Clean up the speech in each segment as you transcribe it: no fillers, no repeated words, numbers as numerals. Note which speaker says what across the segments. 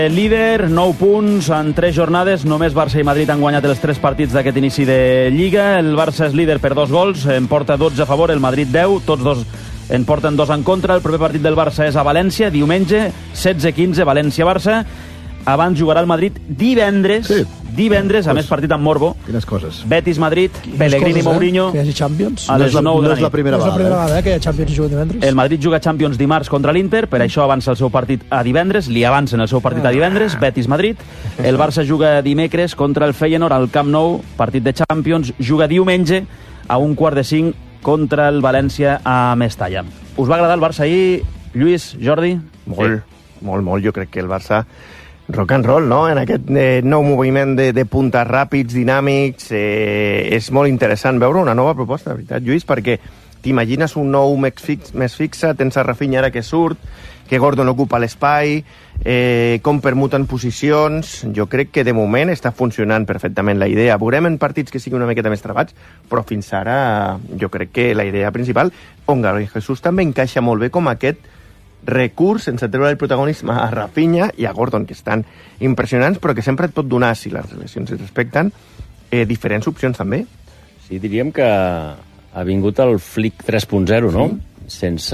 Speaker 1: Líder, 9 punts en 3 jornades. Només Barça i Madrid han guanyat els 3 partits d'aquest inici de Lliga. El Barça és líder per 2 gols, en porta 12 a favor, el Madrid 10, tots dos en porten 2 en contra. El proper partit del Barça és a València, diumenge, 16-15, València-Barça. Abans jugarà el Madrid divendres, divendres, a més partit amb Morbo.
Speaker 2: Quines coses.
Speaker 1: Betis-Madrid, Pellegrini-Mourinho.
Speaker 3: Que hi hagi Champions.
Speaker 1: A les 9 de la nit.
Speaker 2: No és la primera
Speaker 3: vegada que hi ha Champions i juga divendres.
Speaker 1: El Madrid juga Champions dimarts contra l'Inter, per això avança el seu partit a divendres, li avancen el seu partit a divendres, Betis-Madrid. El Barça juga dimecres contra el Feyenoord al Camp Nou, partit de Champions, juga diumenge a 4:45 contra el València a Mestalla. Us va agradar el Barça ahir, Lluís, Jordi?
Speaker 4: Molt, molt. Jo crec que el Barça rock and roll, no? En aquest nou moviment de puntes ràpids, dinàmics, és molt interessant veure una nova proposta, de veritat, Lluís, perquè t'imagines un nou més fixe, tens a Rafinha ara que surt, que Gordon ocupa l'espai, com permuten posicions. Jo crec que de moment està funcionant perfectament la idea. Veurem en partits que siguin una miqueta més trebats, però fins ara jo crec que la idea principal, on Gabriel Jesús també encaixa molt bé com aquest recurs sense treure el protagonisme a Rafinha i a Gordon, que estan impressionants, però que sempre et pot donar, si les relacions es respecten, diferents opcions també.
Speaker 5: Sí, diríem que ha vingut el Flick 3.0, no? Sense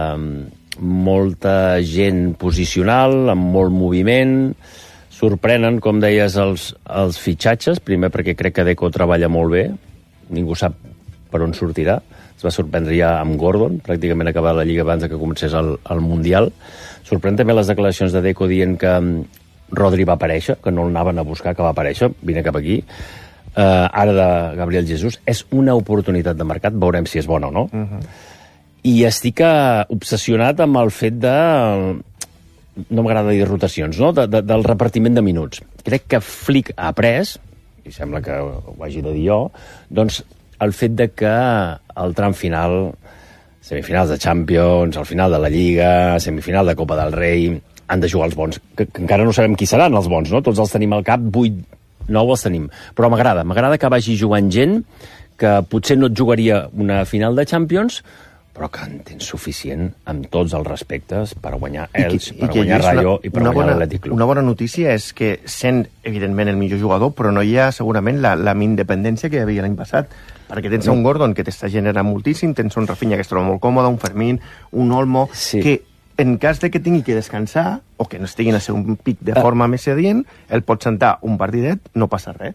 Speaker 5: molta gent posicional, amb molt moviment. Sorprenen, com deies, els fitxatges, primer perquè crec que Deco treballa molt bé, ningú sap per on sortirà. Es va sorprendre ja amb Gordon, pràcticament acabar la Lliga abans que comencés el Mundial. Sorprèn també les declaracions de Deco dient que Rodri va aparèixer, que no l'anaven a buscar, que va aparèixer, vine cap aquí. Ara de Gabriel Jesús. És una oportunitat de mercat, veurem si és bona o no. I estic obsessionat amb el fet de... No m'agrada dir rotacions, no? Del repartiment de minuts. Crec que Flick ha après, i sembla que ho hagi de dir jo, doncs el fet de que al tram final, semifinals de Champions, al final de la Lliga, semifinal de Copa del Rei, han de jugar els bons, que encara no sabem qui seran els bons, no? Tots els tenim al cap, 8, 9 els tenim. Però m'agrada que vagi jugant gent que potser no et jugaria una final de Champions, però que en tens suficient amb tots els respectes per guanyar Elx, per guanyar Rayo i per guanyar l'Atlètic Club.
Speaker 4: Una bona notícia és que sent, evidentment, el millor jugador, però no hi ha segurament la independència que hi havia l'any passat, perquè tens un Gordon que t'està generant moltíssim, tens un Rafinha que es troba molt còmode, un Fermín, un Olmo, que en cas de que tingui que descansar o que no estiguin a ser un pic de forma més adient, el pot sentar un partidet, no passa res.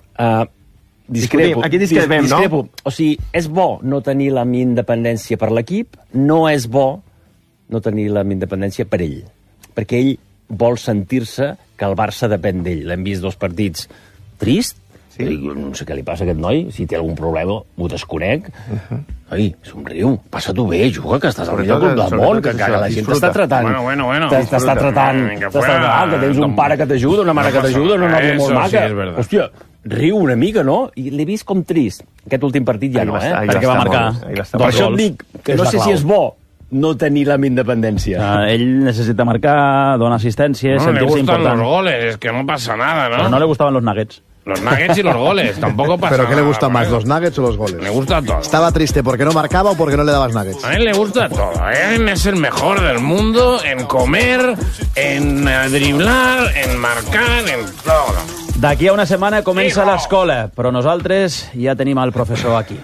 Speaker 5: Aquí discrepem, no? O sigui, és bo no tenir la independència per l'equip, no és bo no tenir la independència per ell, perquè ell vol sentir-se que el Barça depèn d'ell. L'hem vist 2 partits trist, no sé què li passa a aquest noi, si té algun problema ho desconec. Ai, somriu, passa-t'ho bé, juga, que estàs al millor club del món, que la gent t'està tratant.
Speaker 6: Bueno.
Speaker 5: T'està tratant, que tens un pare que t'ajuda, una mare que t'ajuda, una nòvia molt maca. Hòstia, riu una mica, no? I l'he vist com trist. Aquest últim partit ja no,
Speaker 1: perquè va marcar.
Speaker 5: Per això et dic que no sé si és bo no tenir la independència.
Speaker 1: Ell necessita marcar, donar assistència, sentir-se important.
Speaker 6: No le gustan los goles, es que no pasa nada, ¿no?
Speaker 1: Pero no le gustaban los nuggets.
Speaker 6: Los nuggets y los goles, tampoco pasa
Speaker 2: nada. ¿Pero qué le gusta más,
Speaker 6: bueno.
Speaker 2: los nuggets o los goles?
Speaker 6: Le gusta todo.
Speaker 2: ¿Estaba triste porque no marcaba o porque no le dabas nuggets?
Speaker 6: A él le gusta todo. Él es el mejor del mundo en comer, en driblar, en marcar, en todo.
Speaker 1: D'aquí a una setmana comença l'escola, però nosaltres ja tenim el professor aquí.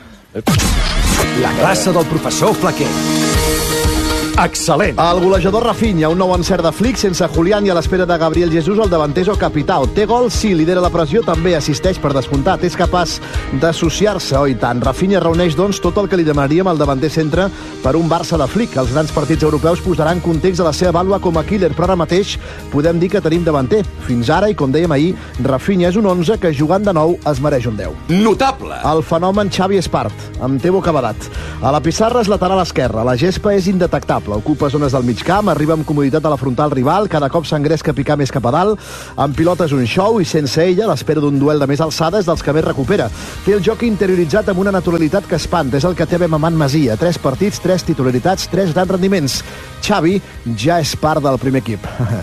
Speaker 7: La classe del professor Flaquer. Excel·lent.
Speaker 2: El golejador Rafinha, un nou encert de Flick sense Julián i a l'espera de Gabriel Jesús, el davanter o capità. Té gol, sí, lidera la pressió, també assisteix per descomptat. És capaç d'associar-se, oi tant. Rafinha reuneix, doncs, tot el que li demanaríem al davanter centre per un Barça de Flick. Els grans partits europeus posaran context a la seva vàlua com a killer, però ara mateix podem dir que tenim davanter. Fins ara, i com dèiem ahir, Rafinha és un 11 que jugant de nou es mereix un 10.
Speaker 7: Notable.
Speaker 2: El fenomen Xavi Espart, amb Tebo Cavadat. A la pissarra és lateral esquerra. La gespa és indetectable. Ocupa zones del mig camp, arriba amb comoditat a la frontal rival, cada cop s'engresca a picar més cap a dalt, amb pilota és un show i sense ella, l'espera d'un duel de més alçada és dels que més recupera. Té el joc interioritzat amb una naturalitat que espanta, és el que té Mamant Masia. 3 partits, 3 titularitats, 3 grans rendiments. Xavi ja és part del primer equip.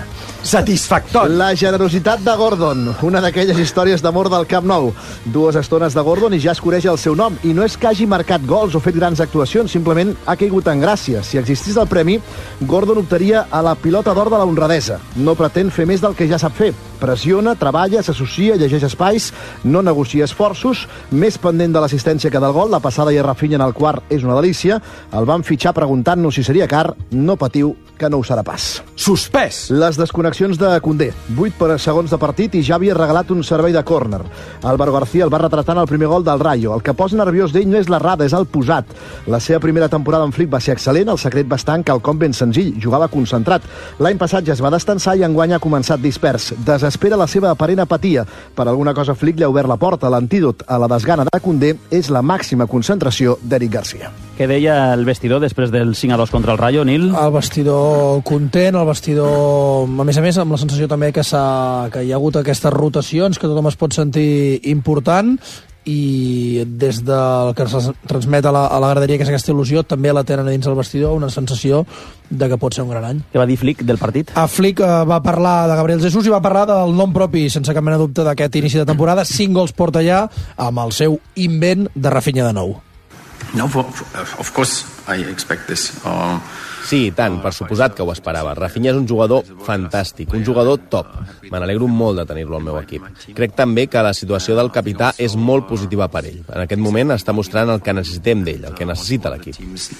Speaker 7: satisfactori.
Speaker 2: La generositat de Gordon, una d'aquelles històries d'amor del Camp Nou. 2 estones de Gordon i ja es coneix el seu nom. I no és que hagi marcat gols o fet grans actuacions, simplement ha caigut en gràcia. Si existís el premi, Gordon optaria a la pilota d'or de la honradesa. No pretén fer més del que ja sap fer. Pressiona, treballa, s'associa, llegeix espais, no negocia esforços, més pendent de l'assistència que del gol. La passada i Rafinha en el quart és una delícia. El van fitxar preguntant-nos si seria car. No patiu, que no ho serà pas.
Speaker 7: Suspès.
Speaker 2: Les desconnexions de Koundé. 8 segons de partit i ja havia regalat un servei de córner. Álvaro García el va retratant el primer gol del Rayo. El que posa nerviós d'ell no és l'errada, és el posat. La seva primera temporada en Flick va ser excel·lent, el secret va estar en quelcom ben senzill, jugava concentrat. L'any passat ja es va destensar i enguany ha començat dispers. Desespera la seva aparent apatia. Per alguna cosa Flick li ha obert la porta. L'antídot a la desgana de Koundé és la màxima concentració d'Eric Garcia.
Speaker 1: Què deia el vestidor després del 5-2 contra el Rayo, Nil?
Speaker 3: El vestidor content, el vestidor, a més, amb la sensació també que hi ha hagut aquestes rotacions, que tothom es pot sentir important, i des del que es transmet a la graderia, que és aquesta il·lusió, també la tenen dins el vestidor, una sensació de que pot ser un gran any.
Speaker 1: Què va dir Flick del partit?
Speaker 3: Flick va parlar de Gabriel Jesús i va parlar del nom propi, sense cap mena de dubte, d'aquest inici de temporada. 5 gols porta ja amb el seu invent de Rafinha de nou.
Speaker 8: No, of course I expect this.
Speaker 9: Sí, i tant, per suposat que ho esperava. Rafinha és un jugador fantàstic, un jugador top. Me n'alegro molt de tenir-lo al meu equip. Crec també que la situació del capità és molt positiva per ell. En aquest moment està mostrant el que necessitem d'ell, el que necessita l'equip.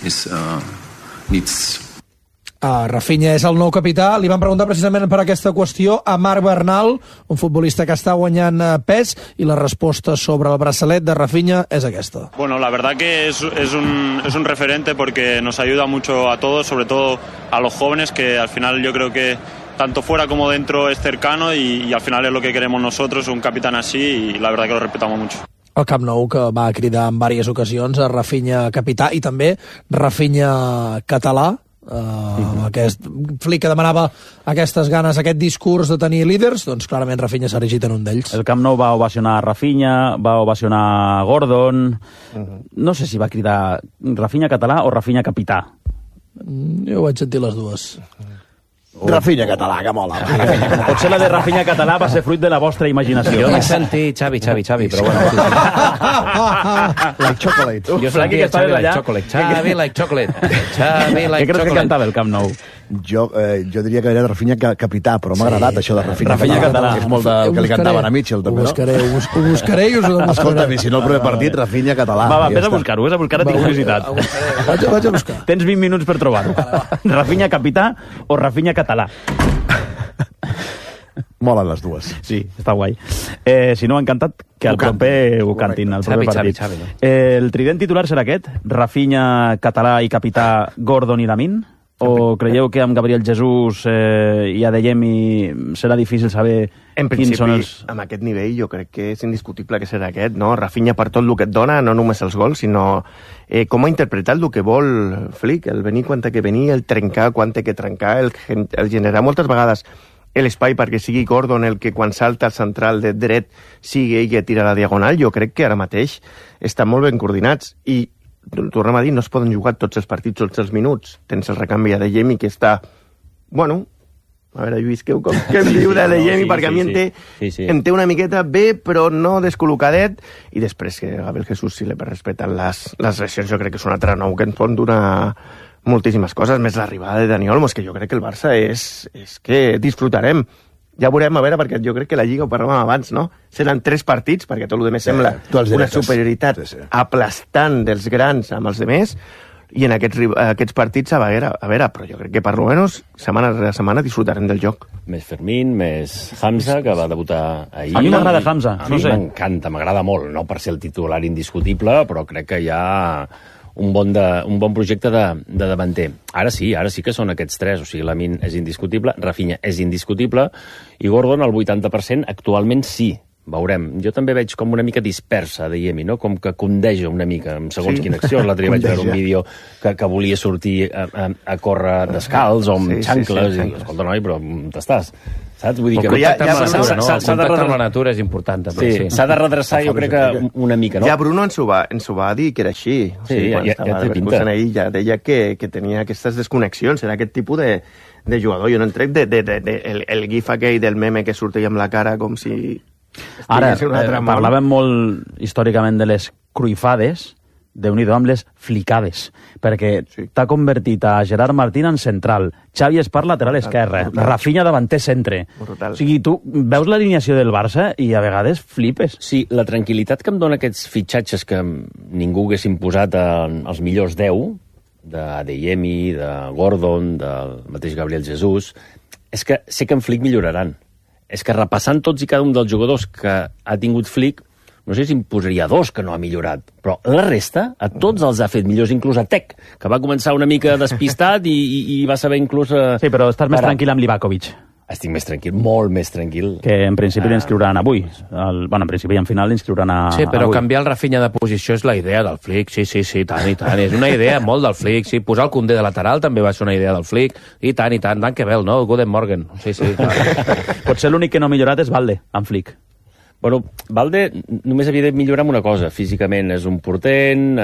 Speaker 3: Rafinha és el nou capità. Li van preguntar precisament per aquesta qüestió a Marc Bernal, un futbolista que està guanyant pes, i la resposta sobre el braçalet de Rafinha és aquesta.
Speaker 10: Bueno, la verdad que es un referente porque nos ayuda mucho a todos, sobre todo a los jóvenes, que al final yo creo que tanto fuera como dentro es cercano y al final es lo que queremos nosotros, un capitán así, y la verdad que lo respetamos mucho.
Speaker 3: El Camp Nou, que va cridar en diverses ocasions a Rafinha capità i també Rafinha català, aquest Flick que demanava aquestes ganes, aquest discurs de tenir líders, doncs clarament Rafinha s'ha erigit en un d'ells.
Speaker 1: El Camp Nou va ovacionar Rafinha, va ovacionar Gordon. No sé si va cridar Rafinha català o Rafinha capità.
Speaker 3: Jo vaig sentir les dues.
Speaker 2: Rafinha català, que mola.
Speaker 1: Potser la de Rafinha català va ser fruit de la vostra imaginació.
Speaker 5: Jo vaig sentir Xavi, però bueno.
Speaker 2: Like chocolate.
Speaker 5: Jo sentia Xavi like chocolate. Xavi like chocolate. Xavi like chocolate.
Speaker 1: Què creus que cantava el Camp Nou?
Speaker 2: Jo diria que era Rafinha capità, però m'ha agradat això de Rafinha
Speaker 1: català.
Speaker 2: És molt del que li cantaven a Mitchell, també, no?
Speaker 3: Ho buscaré i us ho demostraré.
Speaker 2: Escolta'm, si no el primer partit, Rafinha català.
Speaker 1: Va, vés a buscar-ho, tinc curiositat.
Speaker 3: Vaig a buscar.
Speaker 1: Tens 20 minuts per trobar-ho. Rafinha capità o Rafinha català?
Speaker 2: Molen les dues.
Speaker 1: Sí, està guai. Si no, encantat que el proper ho cantin, el proper partit.
Speaker 5: Xavi, no?
Speaker 1: El trident titular serà aquest? Rafinha català i capità, Gordon i Lamin? O creieu que amb Gabriel Jesús i Adeyemi serà difícil saber quins són els...
Speaker 4: Amb aquest nivell jo crec que és indiscutible que serà aquest, no? Rafinha per tot el que et dona, no només els gols, sinó com ha interpretat el que vol Flick, el venir quan té que venir, el trencar quan té que trencar, el generar moltes vegades l'espai perquè sigui Gordon el que quan salta al central de dret sigui ell que tira la diagonal. Jo crec que ara mateix estan molt ben coordinats i tornem a dir, no es poden jugar tots els partits tots els minuts. Tens el recanvi de Yemi que està, bueno, a veure, Lluís, què em diu de Yemi? Perquè a mi em té una miqueta bé, però no descol·locadet, i després que Gabriel Jesús, si li respeten les lesions, jo crec que és un altre nou que ens pot donar moltíssimes coses, més l'arribada de Dani Olmo, que jo crec que el Barça és que disfrutarem. Ja veurem, a veure, perquè jo crec que la Lliga ho parlàvem abans, no? Seran 3 partits, perquè tot el demés sembla una superioritat aplastant dels grans amb els demés, i en aquests partits, a veure, però jo crec que per almenys setmana rere setmana disfrutarem del joc.
Speaker 5: Més Fermín, més Hamza, que va debutar ahir.
Speaker 1: A mi m'agrada Hamza,
Speaker 5: no sé. M'encanta, m'agrada molt, no per ser el titular indiscutible, però crec que hi ha un bon projecte de davanter. Ara sí que són aquests 3, o sigui, Lamin és indiscutible, Rafinha és indiscutible, i Gordon, el 80%, actualment sí. Veurem. Jo també veig com una mica dispersa de Yemi, no? Com que condeja una mica, amb segons quina acció. L'altre dia vaig veure un vídeo que volia sortir a córrer descalç o amb xancles, i escolta, noi, però t'estàs? saps? Vull dir que
Speaker 6: s'ha de redreçar amb la natura, és important.
Speaker 5: Sí, s'ha de redreçar, jo crec que una mica, no?
Speaker 4: Ja Bruno ens ho va dir que era així.
Speaker 5: Sí, ja té pinta.
Speaker 4: Ahir ja deia que tenia aquestes desconnexions, era aquest tipus de jugador. Jo no en trec el gif aquell del meme que sortia amb la cara com si...
Speaker 1: Ara, parlàvem molt històricament de les cruifades, Déu-n'hi-do amb les flicades, perquè t'ha convertit a Gerard Martín en central, Xavi Espar lateral esquerre, Rafinha davanter centre. O sigui, tu veus l'alineació del Barça i a vegades flipes.
Speaker 5: Sí, la tranquil·litat que em dona aquests fitxatges que ningú hagués imposat als millors 10, d'Adeyemi, de Gordon, del mateix Gabriel Jesús, és que sé que en Flick milloraran. És que repassant tots i cada un dels jugadors que ha tingut Flick, no sé si em posaria 2 que no ha millorat, però la resta, a tots els ha fet millors, inclús a Tec, que va començar una mica despistat i va saber inclús...
Speaker 1: Sí, però estàs més tranquil amb Livakovic.
Speaker 5: Estic més tranquil, molt més tranquil.
Speaker 1: Que en principi l'inscriuran avui. En principi i en final l'inscriuran avui.
Speaker 6: Sí, però canviar el Rafinha de posició és la idea del Flick, sí, tant i tant. És una idea molt del Flick, sí. Posar el Koundé de lateral també va ser una idea del Flick, i tant, que vel, no? Guten Morgen. Sí.
Speaker 1: Potser l'únic que no ha millorat és Valde, amb Flick.
Speaker 5: Bueno, Valde només havia de millorar amb una cosa. Físicament és un portent,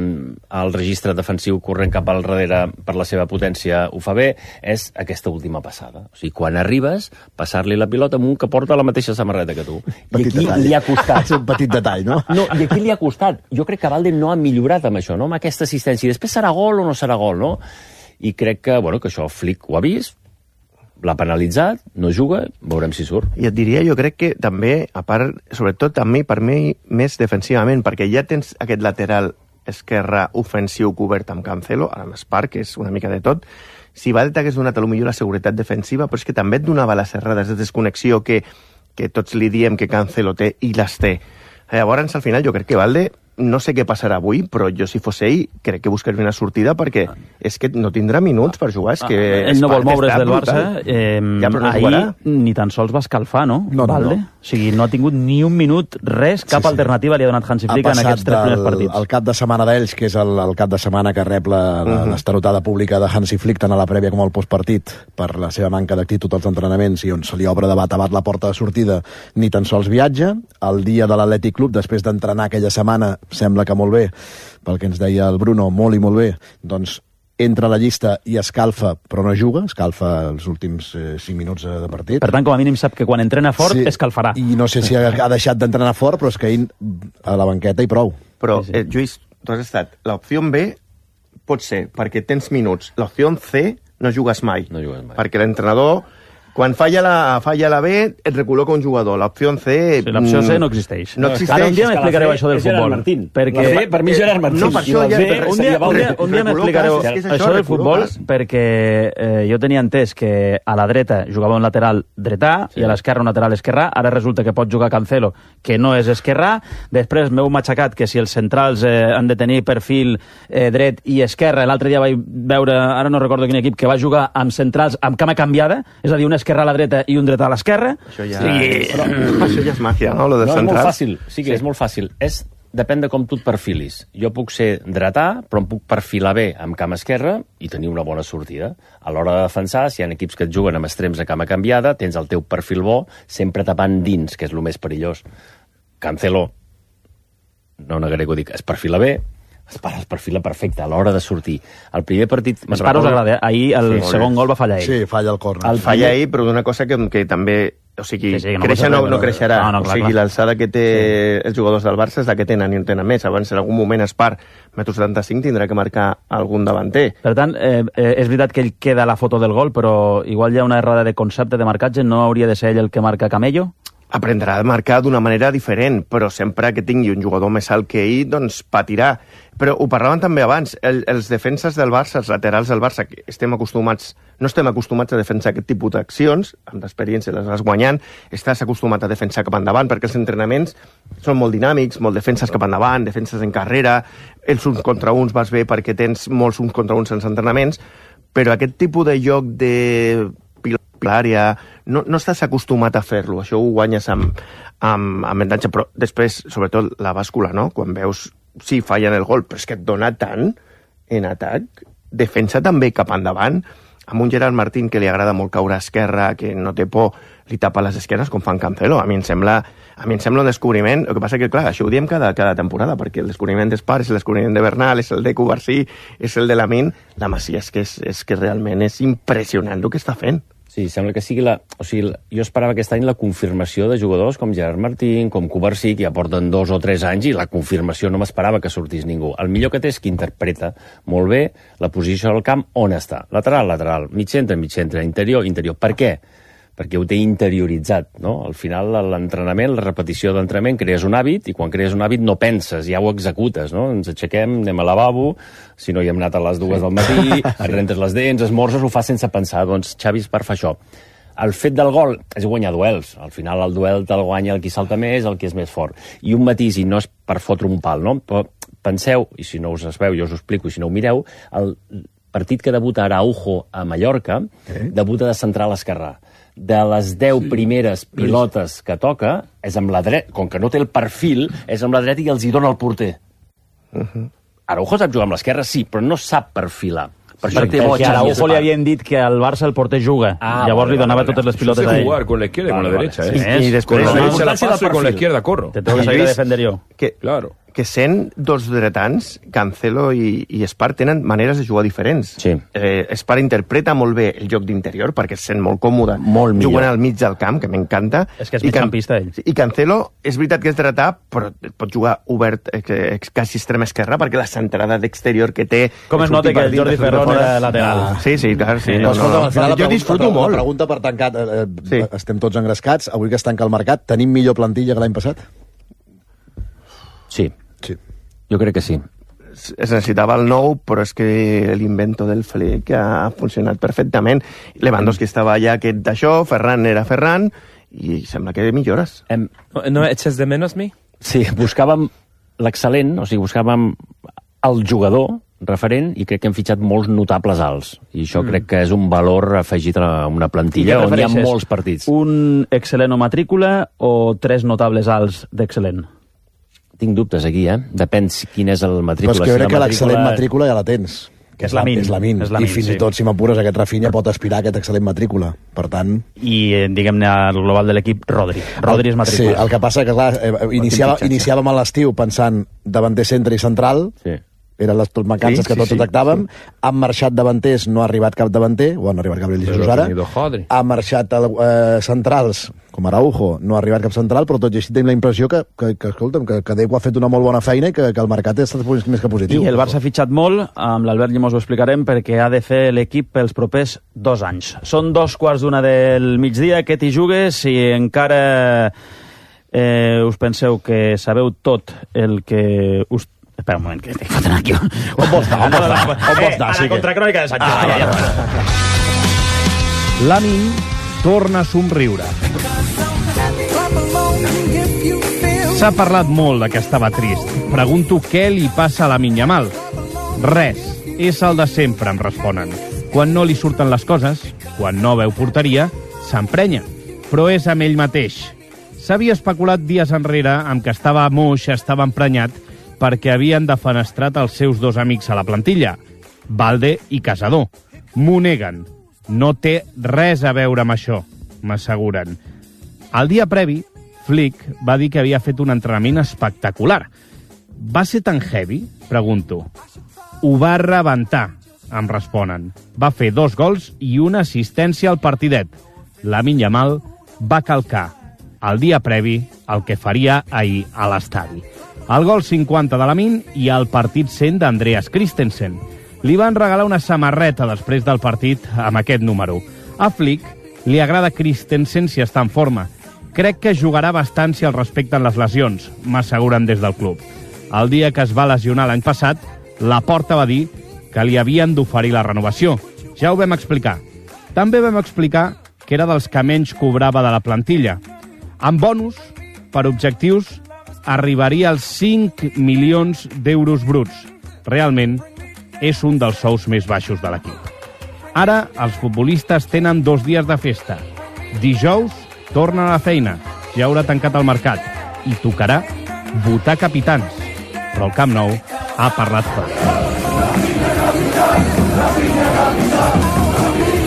Speaker 5: el registre defensiu corrent cap al darrere per la seva potència ho fa bé, és aquesta última passada. O sigui, quan arribes, passar-li la pilota amb un que porta la mateixa samarreta que tu. I aquí li ha costat.
Speaker 2: És un petit detall, no?
Speaker 5: No, i aquí li ha costat. Jo crec que Valde no ha millorat amb això, no? Amb aquesta assistència. I després serà gol o no serà gol, no? I crec que això Flick ho ha vist, l'ha penalitzat, no juga, veurem si surt.
Speaker 4: I et diria, jo crec que també, a part, sobretot per mi, més defensivament, perquè ja tens aquest lateral esquerre ofensiu cobert amb Cancelo, ara amb Espar, que és una mica de tot. Si Valde t'hagués donat potser la seguretat defensiva, però és que també et donava les errades de desconnexió que tots li diem que Cancelo té i les té. Llavors, al final, jo crec que Valde, no sé què passarà avui, però jo, si fos ell, crec que buscaria una sortida perquè és que no tindrà minuts per jugar.
Speaker 1: Ell no vol moure's del Barça. Ahir ni tan sols va escalfar, no? Valde? O sigui, no ha tingut ni un minut, res, cap alternativa li ha donat Hansi Flick en aquests 3 primers partits.
Speaker 2: El cap de setmana d'ells, que és el cap de setmana que rep l'estarotada pública de Hansi Flick, tant a la prèvia com al postpartit, per la seva manca d'actitud als entrenaments i on se li obre de bat a bat la porta de sortida, ni tan sols viatja. El dia de l'Atlètic Club, després d'entrenar aquella setmana, sembla que molt bé, pel que ens deia el Bruno, molt i molt bé, doncs entra a la llista i escalfa, però no juga, escalfa els últims 5 minuts de partit.
Speaker 1: Per tant, com a mínim sap que quan entrena fort escalfarà.
Speaker 2: I no sé si ha deixat d'entrenar fort, però és que ell a la banqueta i prou.
Speaker 4: Però, Lluís, tu has estat... L'opció B pot ser perquè tens minuts. L'opció C no jugues mai. Perquè l'entrenador... Quan falla la B, et recol·loca un jugador. L'opció C...
Speaker 1: L'opció C no existeix. Ara un dia m'explicareu això del futbol.
Speaker 5: Perquè per mi Gerard Martín.
Speaker 1: No, per això un dia m'explicareu això del futbol, perquè jo tenia entès que a la dreta jugava un lateral dretà i a l'esquerra un lateral esquerrà. Ara resulta que pot jugar Cancelo, que no és esquerrà. Després m'heu matxacat que si els centrals han de tenir perfil dret i esquerra. L'altre dia vaig veure, ara no recordo quin equip, que va jugar amb centrals amb cama canviada, és a dir, una esquerra a la dreta i un dret a l'esquerra.
Speaker 4: Això ja és màgia, no? Lo de
Speaker 5: és molt fàcil, sí que és molt fàcil. Depèn de com tu et perfilis. Jo puc ser dretà, però em puc perfilar bé amb cama esquerra i tenir una bona sortida. A l'hora de defensar, si hi ha equips que et juguen amb extrems a cama canviada, tens el teu perfil bo, sempre tapant dins, que és el més perillós. Cancelo, no negaré que ho dic, es perfila bé, es perfila perfecte a l'hora de sortir. El primer partit...
Speaker 1: Espar us agrada, ahir el segon gol va fallar ell.
Speaker 2: Sí, falla el córner.
Speaker 4: El falla ell, però d'una cosa que també... O sigui, créixer no creixerà. O sigui, l'alçada que té els jugadors del Barça és la que tenen i en tenen més. Abans, en algun moment, Espar, 1,75 m, tindrà que marcar algun davanter.
Speaker 1: Per tant, és veritat que ell queda a la foto del gol, però igual hi ha una errada de concepte de marcatge. No hauria de ser ell el que marca Camello?
Speaker 4: Aprendrà a marcar d'una manera diferent, però sempre que tingui un jugador més alt que ell, doncs patirà. Però ho parlàvem també abans, els defenses del Barça, els laterals del Barça, que no estem acostumats a defensar aquest tipus d'accions, amb l'experiència les vas guanyant, estàs acostumat a defensar cap endavant, perquè els entrenaments són molt dinàmics, molt defenses cap endavant, defenses en carrera, els uns contra uns vas bé perquè tens molts uns contra uns en entrenaments, però aquest tipus de joc de l'àrea, no estàs acostumat a fer-lo, això ho guanyes amb avantatge, però després, sobretot, la bàscula, no? Quan veus, sí, fallen el gol, però és que et dona tant en atac, defensa també cap endavant, amb un Gerard Martín que li agrada molt caure a esquerra, que no té por, li tapa les esquerres com fan Cancelo. A mi em sembla un descobriment. El que passa que, clar, això ho diem cada temporada, perquè el descobriment d'Espar és el descobriment de Bernal, és el de Cubarsí, és el de Lamine. La Masia és que realment és impressionant el que està fent.
Speaker 5: Sí, sembla que sigui jo esperava aquest any la confirmació de jugadors com Gerard Martín, com Cubarsí, que ja porten 2 o 3 anys, i la confirmació no m'esperava que sortís ningú. El millor que té és que interpreta molt bé la posició del camp on està. Lateral, mig centre, interior. Per què? Perquè ho té interioritzat, no? Al final, l'entrenament, la repetició d'entrenament, crees un hàbit, i quan crees un hàbit no penses, ja ho executes, no? Ens aixequem, anem al lavabo, si no hi hem anat a les 2 del matí, et rentes les dents, esmorzes, ho fas sense pensar. Doncs Xavi és per fer això. El fet del gol és guanyar duels. Al final el duel te'l guanya el qui salta més, el qui és més fort. I un matís, i no és per fotre un pal, no? Però penseu, i si no us es veu, jo us ho explico, i si no ho mireu, el partit que debuta Araujo a Mallorca, debuta de central esquerrà. De les 10 primeres pilotes que toca, és amb la dreta, com que no té el perfil, és amb la dreta i els hi dona el porter. Araujo sap jugar amb l'esquerra, sí, però no sap perfilar.
Speaker 1: Perquè a Araujo li havien dit que al Barça el porter juga. Llavors li donava totes les pilotes a ell.
Speaker 11: Jugar con la izquierda y con la derecha.
Speaker 4: Y después
Speaker 11: se la paso y con la izquierda corro.
Speaker 1: Te tengo que salir a defender yo.
Speaker 11: Claro.
Speaker 4: Que sent dos dretans, Cancelo i Espar, tenen maneres de jugar diferents.
Speaker 5: Sí.
Speaker 4: Espar interpreta molt bé el joc d'interior, perquè es sent molt còmode jugant al mig del camp, que m'encanta.
Speaker 1: És que és migcampista, ell.
Speaker 4: I Cancelo, és veritat que és dretà, però pot jugar obert, quasi extrema esquerra, perquè la centrada d'exterior que té...
Speaker 1: Com es nota que el Jordi Ferrón era lateral.
Speaker 4: Sí, clar. Sí,
Speaker 2: jo disfruto molt. La pregunta per tancar, estem tots engrescats, avui que es tanca el mercat, tenim millor plantilla que l'any passat?
Speaker 5: Sí. Jo crec que sí.
Speaker 4: Es necessitava el nou, però és que l'invento del Flick ha funcionat perfectament. Lewandowski estava allà d'això, Ferran era Ferran, i sembla que millores.
Speaker 6: ¿No echas de menos mi?
Speaker 5: Sí, buscàvem l'excel·lent, o sigui, buscàvem el jugador referent, i crec que hem fitxat molts notables alts. I això crec que és un valor afegit a una plantilla on hi ha molts partits.
Speaker 1: Un excel·lent o matrícula o 3 notables alts d'excel·lent?
Speaker 5: Tinc dubtes aquí, Depèn quin és el matrícula.
Speaker 2: Però és que jo crec que l'excel·lent matrícula ja la tens.
Speaker 1: Que és Lamine.
Speaker 2: I fins i tot, si m'apures, aquest Rafinha pot aspirar a aquest excel·lent matrícula. Per tant...
Speaker 1: I, diguem-ne, al global de l'equip, Rodri. Rodri és matrícula.
Speaker 2: Sí, el que passa que, clar, iniciàvem a l'estiu pensant davanter, centre i central. Sí. Eren les mancances que tots detectàvem. Han marxat davanters, no ha arribat cap davanter, o han arribat Gabriel Jesus ara. Ha marxat centrals, com Araujo, no ha arribat cap central, però tot i així tenim la impressió que Deco ha fet una molt bona feina i que el mercat ha estat més que positiu.
Speaker 1: I el Barça ha fitxat molt, amb l'Albert Llimós ho explicarem, perquè ha de fer l'equip pels propers 2 anys. Són 2:15 del migdia, que t'hi jugues, i encara us penseu que sabeu tot el que us... Espera un moment, que estic fotent aquí. On vols anar? A la contracrònica de Sánchez.
Speaker 12: Lamine torna a somriure. S'ha parlat molt que estava trist. Pregunto què li passa a Lamine Yamal. Res. És el de sempre, em responen. Quan no li surten les coses, quan no veu porteria, s'emprenya. Però és amb ell mateix. S'havia especulat dies enrere amb que estava moix, estava emprenyat, perquè havien defenestrat els seus 2 amics a la plantilla, Valde i Casador. M'ho neguen. No té res a veure amb això, m'asseguren. El dia previ, Flick va dir que havia fet un entrenament espectacular. Va ser tan heavy? Pregunto. Ho va rebentar, em responen. Va fer 2 gols i una assistència al partidet. Lamine Yamal va calcar el dia previ el que faria ahir a l'estadi. El gol 50 de Lamine i el partit 100 d'Andreas Christensen. Li van regalar una samarreta després del partit amb aquest número. A Flick li agrada Christensen si està en forma. Crec que jugarà bastant si el respecten les lesions, m'asseguren des del club. El dia que es va lesionar l'any passat, Laporta va dir que li havien d'oferir la renovació. Ja ho vam explicar. També vam explicar que era dels que menys cobrava de la plantilla. Amb bonus, per objectius, arribaria als 5 milions d'euros bruts. Realment, és un dels sous més baixos de l'equip. Ara, els futbolistes tenen 2 dies de festa. Dijous, tornen a la feina. Ja haurà tancat el mercat. I tocarà votar capitans. Però el Camp Nou ha parlat clar.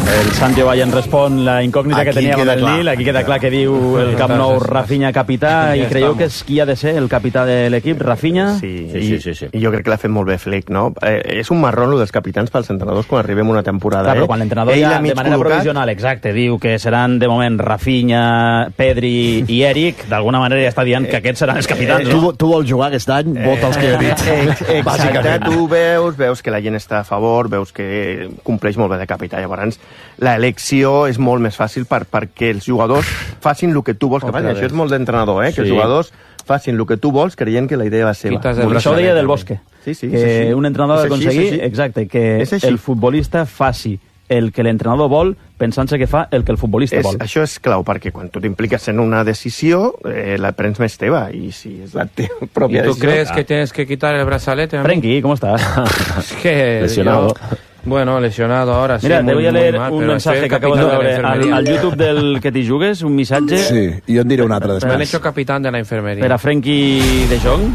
Speaker 1: El Santi Valle respon la incògnita que tenia amb el Nil. Aquí queda clar que diu el Camp Nou Rafinha capità, i creieu que és qui ha de ser el capità de l'equip, Rafinha?
Speaker 4: Sí. I jo crec que l'ha fet molt bé Flick, no? És un marrón, el dels capitans pels entrenadors quan arribem una temporada.
Speaker 1: Clar, però quan l'entrenador ja de manera provisional, exacte, diu que seran de moment Rafinha, Pedri i Eric, d'alguna manera ja està dient que aquests seran els capitans, no?
Speaker 2: Tu vols jugar aquest any, vota els que he dit.
Speaker 4: Exacte, tu veus que la gent està a favor, veus que compleix molt bé de capità. Llavors, l'elecció és molt més fàcil perquè els jugadors facin el que tu vols que facin. Això és molt d'entrenador, que els jugadors facin el que tu vols creient que la idea va seva.
Speaker 1: Això ho deia Del Bosque. Que un entrenador ha d'aconseguir, exacte, que el futbolista faci el que l'entrenador vol pensant-se que fa el que el futbolista vol.
Speaker 4: Això és clau, perquè quan tu t'impliques en una decisió, la prens més teva, i si és la teva pròpia decisió...
Speaker 6: ¿Y tú crees que tienes que quitar el brazalete?
Speaker 1: Frenkie, ¿cómo estás?
Speaker 6: Es que lesionado. Bueno, lesionado ahora, sí.
Speaker 1: Mira, te voy a leer un mensaje que acabo de veure al YouTube del que t'hi jugues, un missatge...
Speaker 2: Sí, i jo en diré un altre després.
Speaker 6: Me han hecho capitán de la enfermería.
Speaker 1: Per a Frenkie de Jong,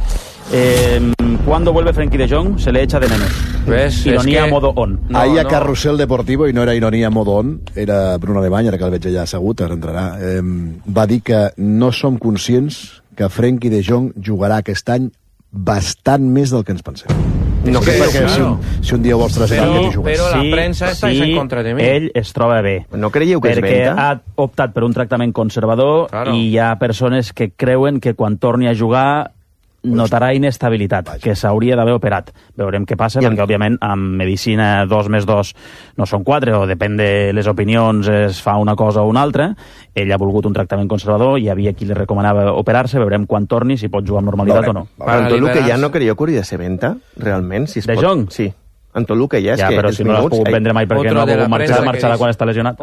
Speaker 1: ¿cuándo vuelve Frenkie de Jong? Se le echa de menos.
Speaker 6: ¿Ves?
Speaker 1: Ironía modo on.
Speaker 2: Ahir a Carrusel Deportivo, i no era ironia modo on, era Bruno Alemany, ara que el veig allà assegut, ara entrarà, va dir que no som conscients que Frenkie de Jong jugarà aquest any bastant més del que ens pensem. No crec que si un dia vols traslladar que t'hi jugues.
Speaker 6: Però la premsa està en contra de mi.
Speaker 1: Ell es troba bé.
Speaker 4: No creieu que és venta?
Speaker 1: Perquè ha optat per un tractament conservador i hi ha persones que creuen que quan torni a jugar notarà inestabilitat, que s'hauria d'haver operat. Veurem què passa, perquè òbviament amb medicina 2 més 2 no són 4, o depèn de les opinions es fa una cosa o una altra. Ell ha volgut un tractament conservador, hi havia qui li recomanava operar-se, veurem quan torni, si pot jugar amb normalitat o no.
Speaker 4: En tot el que ja no creieu que hauria de ser venta, realment? Si es
Speaker 1: de
Speaker 4: pot...
Speaker 1: Jong?
Speaker 4: Sí. En tot el que ja és que...
Speaker 1: però si no l'has pogut vendre mai perquè no ha pogut marxar quan està lesionat.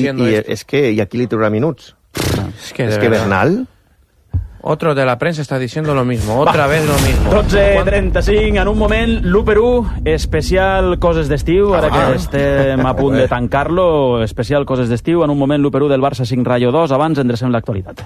Speaker 4: I aquí li traurà minuts. És que Bernal...
Speaker 6: Otro de la prensa está diciendo lo mismo, otra vez lo mismo.
Speaker 1: 12:35, en un moment, l'1-1, especial coses d'estiu, ara que estem a punt de tancar-lo, especial coses d'estiu, en un moment l'1-1 del Barça 5 Rayo 2, abans endrecem l'actualitat.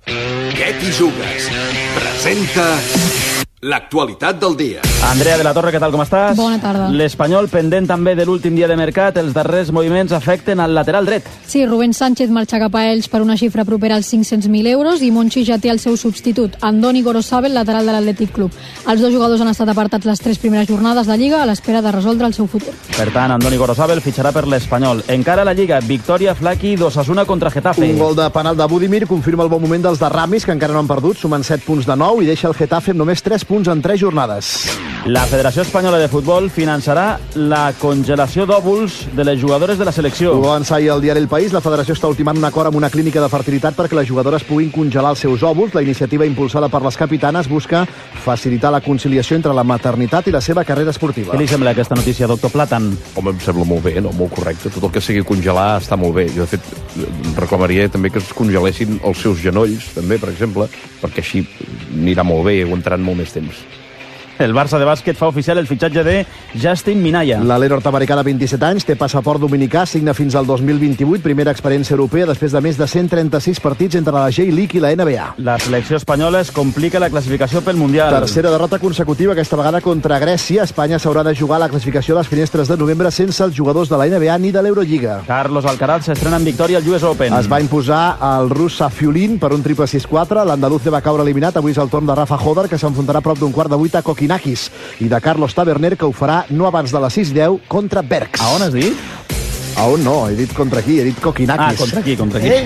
Speaker 7: Què t'hi jugues? Presenta l'actualitat del dia.
Speaker 1: Andrea de la Torre, què tal, com estàs?
Speaker 13: Bona tarda.
Speaker 1: L'Espanyol, pendent també de l'últim dia de mercat, els darrers moviments afecten al lateral dret.
Speaker 13: Sí, Rubén Sánchez marxa cap a ells per una xifra propera als 500.000 euros i Monchi ja té el seu substitut, Andoni Gorosabel, lateral de l'Atlètic Club. Els dos jugadors han estat apartats les 3 primeres jornades de Lliga a l'espera de resoldre el seu futur.
Speaker 1: Per tant, Andoni Gorosabel fitxarà per l'Espanyol. Encara la Lliga, victòria Flaqui d'Osasuna contra Getafe.
Speaker 2: Un gol de penal de Budimir confirma el bon moment dels de Ramis, que encara no han perdut, sumen 7 punts de 9 i deixa el Getafe amb només 3 punts en 3 jornades.
Speaker 1: La Federació Espanyola de Futbol finançarà la congelació d'òvuls de les jugadores de la selecció.
Speaker 2: Ho va avançar ahir al diari El País. La federació està ultimant un acord amb una clínica de fertilitat perquè les jugadores puguin congelar els seus òvuls. La iniciativa impulsada per les capitanes busca facilitar la conciliació entre la maternitat i la seva carrera esportiva.
Speaker 1: Què li sembla aquesta notícia, doctor Platan?
Speaker 11: Home, em sembla molt bé, no? Molt correcte. Tot el que sigui congelar està molt bé. Jo, de fet, reclamaria també que es congelessin els seus genolls, també, per exemple, perquè així anirà molt bé i aguantaran molt més temps.
Speaker 1: El Barça de bàsquet fa oficial el fitxatge de Justin Minaya.
Speaker 2: L'alero nord-americà de 27 anys té passaport dominicà, signa fins al 2028, primera experiència europea després de més de 136 partits entre la J-League i la NBA.
Speaker 1: La selecció espanyola es complica la classificació pel Mundial.
Speaker 2: Tercera derrota consecutiva, aquesta vegada contra Grècia. Espanya s'haurà de jugar la classificació a les finestres de novembre sense els jugadors de la NBA ni de l'Eurolliga.
Speaker 1: Carlos Alcaraz s'estrena en victòria al US Open.
Speaker 2: Es va imposar el rus Safiulin per un triple 6-4. L'andaluz va caure eliminat. Avui és el torn de Rafa Hodar, que s'enfrontarà a prop d'un 7:15 a Kokinakis, i de Carlos Taberner, que ho farà no abans de les 6:10 contra Bergs.
Speaker 1: A on has dit?
Speaker 2: A on no, he dit contra qui? He dit Kokinakis.
Speaker 1: Ah, contra qui.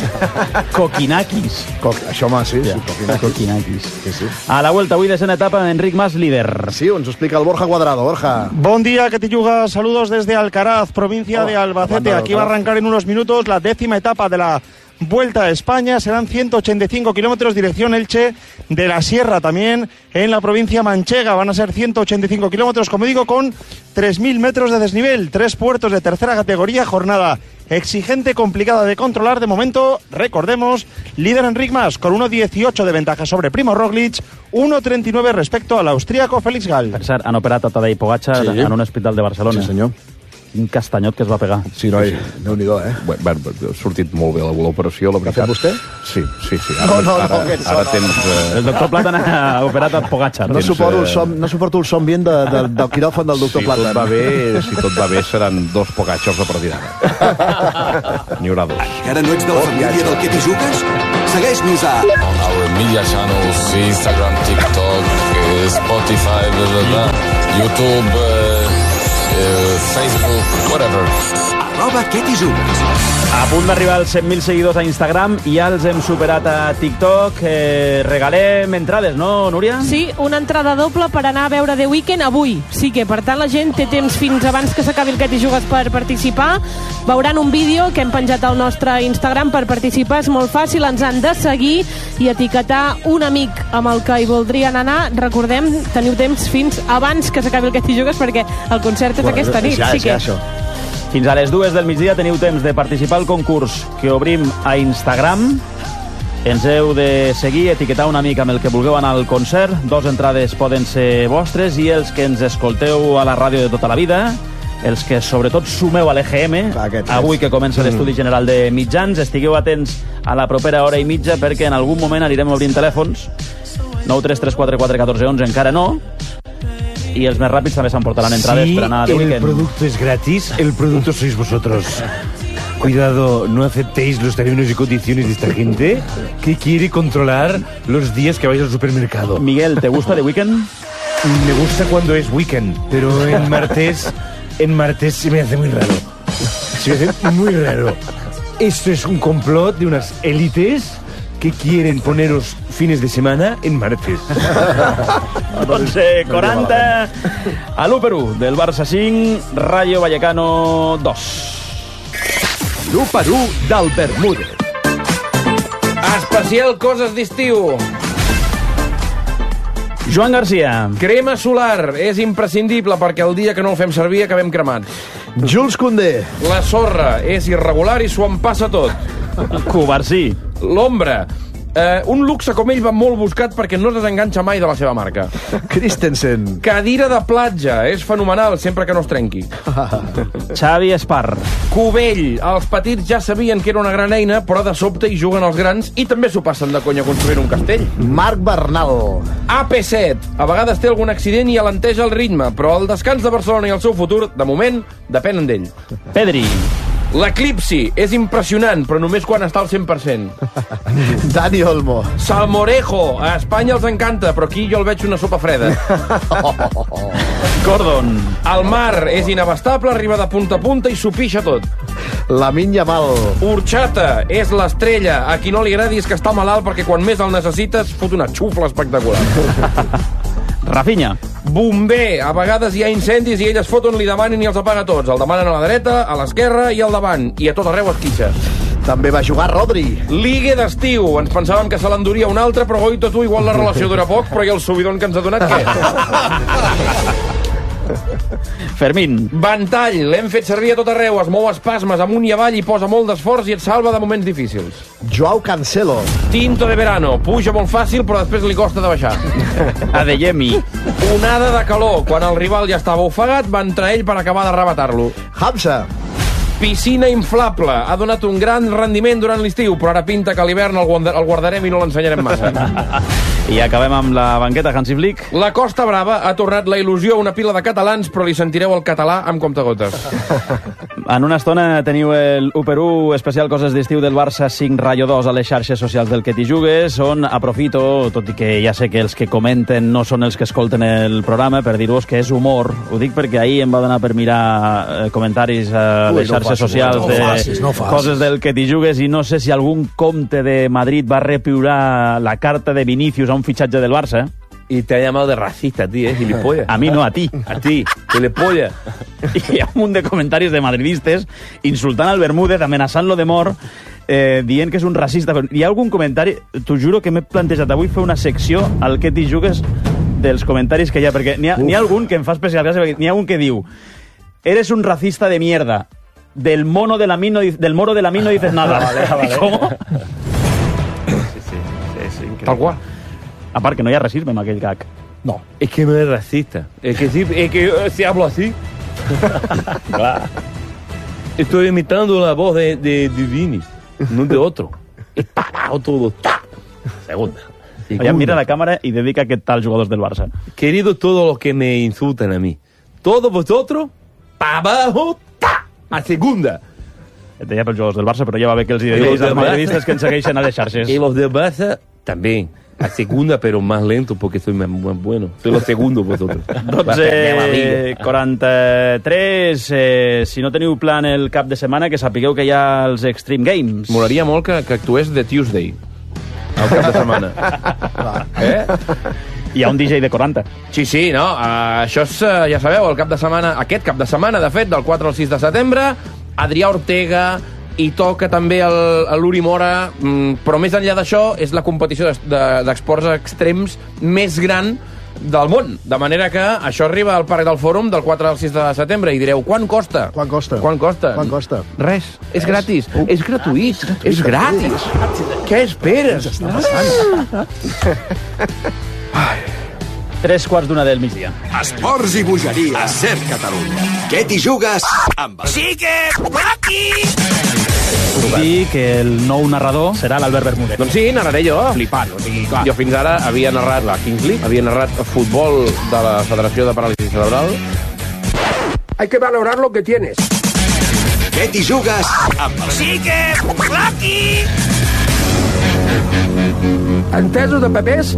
Speaker 1: Kokinakis.
Speaker 2: Això, home, sí.
Speaker 1: Kokinakis. Sí. A la vuelta, avui desena etapa, Enric Mas, líder.
Speaker 2: Sí, ens ho explica el Borja Cuadrado. Borja.
Speaker 14: Bon día, que te yuga. Saludos desde Alcaraz, provincia de Albacete. Aquí va a arrancar en unos minutos la 10ª etapa de la Vuelta a España. Serán 185 kilómetros dirección Elche de la Sierra, también en la provincia manchega. Van a ser 185 kilómetros, como digo, con 3.000 metros de desnivel, 3 puertos de tercera categoría, jornada exigente, complicada de controlar. De momento, recordemos, líder Enric Mas con 1.18 de ventaja sobre Primo Roglic, 1.39 respecto al austríaco Félix Gall.
Speaker 1: Per cert, han operat a Tadej Pogačar en un hospital de Barcelona.
Speaker 2: Sí, senyor.
Speaker 1: Quin castanyot que es va pegar.
Speaker 2: Sí, noi, Déu-n'hi-do,
Speaker 11: Bueno, ha sortit molt bé l'operació, la veritat.
Speaker 2: L'ha fet vostè?
Speaker 11: Sí.
Speaker 2: Ara
Speaker 11: tens...
Speaker 1: El doctor Platan ha operat a Pogacar.
Speaker 2: No suporto el som ambient del quiròfan del doctor Platan.
Speaker 11: Si tot va bé, seran 2 Pogachars a partir d'ara. N'hi haurà 2.
Speaker 7: Encara no ets de la família del que t'hi jugues? Segueix-nos a...
Speaker 15: Our media channels, Instagram, TikTok, Spotify, YouTube, Facebook, whatever.
Speaker 7: @que t'hi jugues.
Speaker 1: A punt d'arribar als 100.000 seguidors a Instagram, ja els hem superat a TikTok. Regalem entrades, no, Núria?
Speaker 16: Sí, una entrada doble per anar a veure The Weeknd avui. Sí que, per tant, la gent té temps fins abans que s'acabi el que t'hi jugues per participar. Veuran un vídeo que hem penjat al nostre Instagram per participar. És molt fàcil, ens han de seguir i etiquetar un amic amb el que hi voldrien anar. Recordem, teniu temps fins abans que s'acabi el que t'hi jugues perquè el concert és aquesta nit.
Speaker 2: Ja, això.
Speaker 1: Fins a les 2 del migdia teniu temps de participar al concurs que obrim a Instagram. Ens heu de seguir, etiquetar un amic amb el que vulgueu anar al concert. 2 entrades poden ser vostres i els que ens escolteu a la ràdio de tota la vida, els que sobretot sumeu a l'EGM, avui que comença l'Estudi General de Mitjans, estigueu atents a la propera hora i mitja perquè en algun moment anirem obrint telèfons. 933441411 encara no, y els més ràpids també s'emportaran entrades per anar a The Weeknd.
Speaker 17: El producto es gratis, el producto sois vosotros. Cuidado, no aceptéis los términos y condiciones de esta gente que quiere controlar los días que vais al supermercado.
Speaker 1: Miguel, ¿te gusta The Weeknd?
Speaker 17: Me gusta cuando es weekend, pero en martes se me hace muy raro. Se me hace muy raro. Esto es un complot de unas élites que quieren poneros fines de semana en martes.
Speaker 1: Doncs 40 a l'1-1 del Barça 5, Rayo Vallecano 2.
Speaker 7: L'1-1 del Bermúdez.
Speaker 6: Especial coses d'estiu.
Speaker 1: Joan Garcia.
Speaker 6: Crema solar és imprescindible perquè el dia que no el fem servir acabem cremats.
Speaker 2: Jules Koundé.
Speaker 6: La sorra és irregular i s'ho empassa tot.
Speaker 1: Covarsí.
Speaker 6: L'ombra. Un luxe com ell va molt buscat perquè no es desenganxa mai de la seva marca.
Speaker 2: Christensen.
Speaker 6: Cadira de platja. És fenomenal sempre que no es trenqui.
Speaker 1: Xavi Espar.
Speaker 6: Cubell. Els petits ja sabien que era una gran eina, però de sobte hi juguen els grans i també s'ho passen de conya construint un castell.
Speaker 2: Marc Bernal.
Speaker 6: AP7. A vegades té algun accident i alenteja el ritme, però el descans de Barcelona i el seu futur, de moment, depenen d'ell.
Speaker 1: Pedri.
Speaker 6: L'eclipsi és impressionant, però només quan està al 100%.
Speaker 2: Dani Olmo.
Speaker 6: Salmorejo. A Espanya els encanta, però aquí jo el veig una sopa freda.
Speaker 1: Gordon.
Speaker 6: El mar és inabastable, arriba de punta a punta i s'ho pixa tot.
Speaker 2: Lamine Yamal.
Speaker 6: Horchata és l'estrella. A qui no li agradi és que està malalt perquè quan més el necessites fot una xufla espectacular.
Speaker 1: Rafinha.
Speaker 6: Bomber. A vegades hi ha incendis i ell es fot on li demanen i els apaga tots. El demanen a la dreta, a l'esquerra i al davant. I a tot arreu es queixa.
Speaker 2: També va jugar Rodri.
Speaker 6: Ligue d'estiu. Ens pensàvem que se l'enduria un altre, però oi tot igual la relació dura poc, però i el subidon que ens ha donat què?
Speaker 1: Fermín.
Speaker 6: Ventall. L'hem fet servir a tot arreu. Es mou espasmes amunt i avall i posa molt d'esforç i et salva de moments difícils.
Speaker 2: Joao Cancelo.
Speaker 6: Tinto de verano. Puja molt fàcil, però després li costa de baixar.
Speaker 1: Adeyemi.
Speaker 6: Onada de calor. Quan el rival ja estava ofegat, va entrar ell per acabar d'arrebatar-lo.
Speaker 2: Hamza.
Speaker 6: Piscina inflable. Ha donat un gran rendiment durant l'estiu, però ara pinta que a l'hivern el guardarem i no l'ensenyarem massa.
Speaker 1: I acabem amb la banqueta Hansi Flick.
Speaker 6: La Costa Brava ha tornat la il·lusió a una pila de catalans, però li sentireu el català amb comptagotes.
Speaker 1: En una estona teniu el 1-1 especial coses d'estiu del Barça 5 Rayo 2 a les xarxes socials del que t'hi jugues, on aprofito, tot i que ja sé que els que comenten no són els que escolten el programa, per dir-vos que és humor. Ho dic perquè ahir em va donar per mirar comentaris a les xarxes socials de coses del que t'hi jugues i no sé si algun compte de Madrid va repiurar la carta de Vinícius a un fitxatge del Barça.
Speaker 6: Y te ha llamado de racista a ti, gilipollas.
Speaker 1: A mí no, a ti.
Speaker 6: A ti, gilipollas.
Speaker 1: I hi ha un munt de comentaris de madridistes insultant al Bermúdez, amenaçant-lo de mort, dient que és un racista. Hi ha algun comentari, t'ho juro que m'he plantejat avui fer una secció al que t'hi jugues dels comentaris que hi ha, perquè n'hi ha algun que em fa especial gràcia, perquè n'hi ha un que diu: eres un racista de mierda, del moro de la mino dices nada.
Speaker 2: Vale.
Speaker 1: ¿Cómo?
Speaker 6: Sí, es increíble.
Speaker 1: Tal qual. A part que no hi ha racisme en aquell gag.
Speaker 3: No.
Speaker 6: Es que no es racista. Es que sí, es que si hablo así. Clar. Estoy imitando la voz de Vini, no de otro. Y parado todo. Segunda.
Speaker 1: Oye, mira la cámara y dedica qué tal jugadores del Barça.
Speaker 6: Querido todos los que me insultan a mí, todos vosotros, para abajo, a segunda.
Speaker 1: Et deia pels jugadors del Barça, però ja va bé que els ideis als madridistes que ens segueixen a les xarxes.
Speaker 6: Y los del Barça también. A segunda, pero más lento, porque soy más bueno. Soy los segundos vosotros.
Speaker 1: 12:43. Si no teniu plan el cap de setmana, que sapigueu que hi ha els Extreme Games.
Speaker 11: Molaria molt que actués de Tuesday, al cap de setmana.
Speaker 1: Hi ha un DJ de 40.
Speaker 6: Sí, no? Això és, ja sabeu, el cap de setmana, aquest cap de setmana, de fet, del 4 al 6 de setembre, Adrià Ortega, i toca també l'Uri Mora, però més enllà d'això és la competició d'esports extrems més gran del món, de manera que això arriba al Parc del Fòrum del 4 al 6 de setembre i direu, quan costa?
Speaker 2: Quan costa?
Speaker 6: Res, és gratis, és gratuït, és gratis. Què esperes?
Speaker 2: Està passant.
Speaker 1: 3:15 del migdia.
Speaker 7: Esports i bogeria a Ser Catalunya. Què t'hi jugues amb el...
Speaker 18: Xique, aquí!
Speaker 1: Puc dir que el nou narrador serà l'Albert Bermúdez.
Speaker 6: Doncs sí, narraré jo. Flipant, o sigui, clar. Jo fins ara havia narrat la Kings League, havia narrat futbol de la Federació de Paràlisi Cerebral.
Speaker 18: Hay que valorar lo que tienes.
Speaker 7: Què t'hi jugues amb el...
Speaker 18: Xique, aquí! Entesos de papers?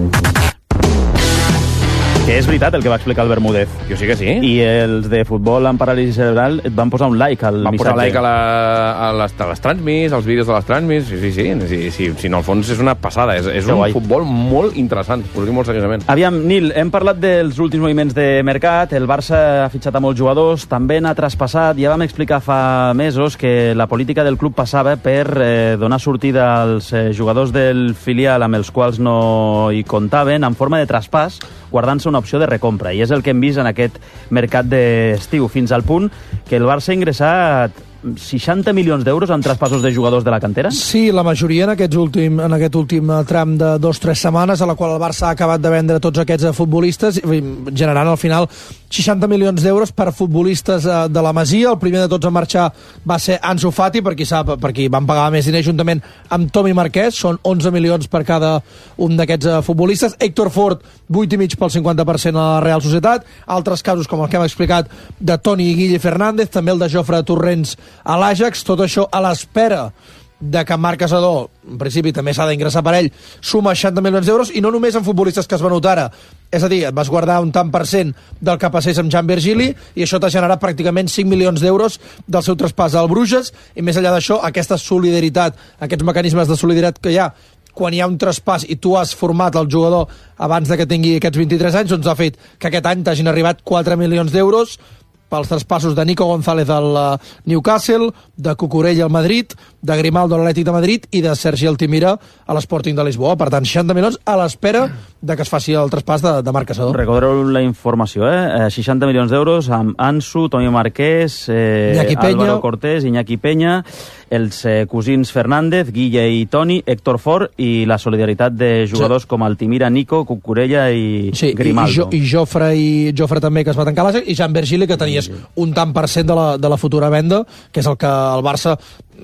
Speaker 1: Que és veritat el que va explicar el Bermúdez.
Speaker 6: Jo sí que sí.
Speaker 1: I els de futbol amb paràlisi cerebral et van posar un like al missatge.
Speaker 6: Van posar like a les transmis, als vídeos de les transmis. Sí. Si no, al fons és una passada. És un futbol molt interessant. Us dic molt seriosament.
Speaker 1: Aviam, Nil, hem parlat dels últims moviments de mercat. El Barça ha fitxat a molts jugadors. També n'ha traspassat. Ja vam explicar fa mesos que la política del club passava per donar sortida als jugadors del filial amb els quals no hi comptaven en forma de traspàs, guardant-se una opció de recompra, i és el que hem vist en aquest mercat d'estiu, fins al punt que el Barça ha ingressat 60 milions d'euros en traspassos de jugadors de la cantera?
Speaker 3: Sí, la majoria en aquest últim tram de 2 o 3 setmanes, a la qual el Barça ha acabat de vendre tots aquests futbolistes, generant al final 60 milions d'euros per futbolistes de la Masia. El primer de tots a marxar va ser Ansu Fati, per qui van pagar més diners juntament amb Tomi Marquès, són 11 milions per cada un d'aquests futbolistes. Héctor Ford, 8,5 pel 50% a la Real Societat. Altres casos, com el que hem explicat, de Toni i Guille Fernández, també el de Jofre Torrents a l'Ajax, tot això a l'espera de que Marc Casador, en principi també s'ha d'ingressar per ell, suma 60 milions d'euros, i no només en futbolistes que es venut ara, és a dir, et vas guardar un tant per cent del que passés amb Jan Virgili, i això t'ha generat pràcticament 5 milions d'euros del seu traspàs al Bruges, i més enllà d'això, aquesta solidaritat, aquests mecanismes de solidaritat que hi ha quan hi ha un traspàs i tu has format el jugador abans de que tingui aquests 23 anys, doncs ha fet que aquest any t'hagin arribat 4 milions d'euros pels traspassos de Nico González al Newcastle, de Cucurella al Madrid, de Grimaldo a l'Atlètic de Madrid i de Sergi Altimira a l'Sporting de Lisboa. Per tant, 60 milions a l'espera de que es faci el traspàs de Marc Casador.
Speaker 1: Recordeu la informació, 60 milions d'euros amb Ansu, Tomi Marquès, Álvaro Cortés, Iñaki Peña, els cosins Fernández, Guille i Toni, Héctor Ford, i la solidaritat de jugadors com Altimira, Nico, Cucurella i Grimaldo.
Speaker 3: I Jofre també, que es va tancar l'Ajax, i Jan Virgili, que tenies un tant per cent de la futura venda, que és el que el Barça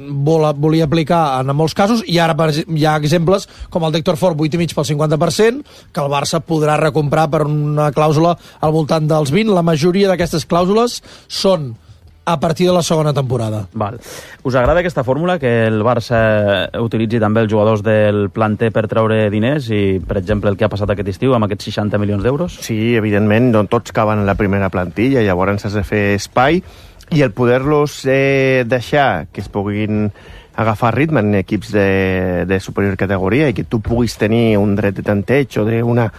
Speaker 3: volia aplicar en molts casos, i ara hi ha exemples com el d'Héctor Ford, 8,5 pel 50%, que el Barça podrà recomprar per una clàusula al voltant dels 20. La majoria d'aquestes clàusules són a partir de la segona temporada.
Speaker 1: Val. Us agrada aquesta fórmula, que el Barça utilitzi també els jugadors del planter per treure diners, i, per exemple, el que ha passat aquest estiu amb aquests 60 milions d'euros?
Speaker 4: Sí, evidentment, no tots caben en la primera plantilla, llavors has de fer espai, i el poder-los deixar que es puguin agafar ritme en equips de superior categoria i que tu puguis tenir un dret de tanteig o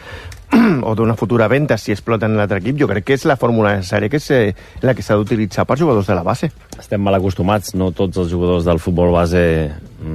Speaker 4: d'una futura venda si exploten l'altre equip, jo crec que és la fórmula necessària, que és la que s'ha d'utilitzar per jugadors de la base.
Speaker 5: Estem mal acostumats, no tots els jugadors del futbol base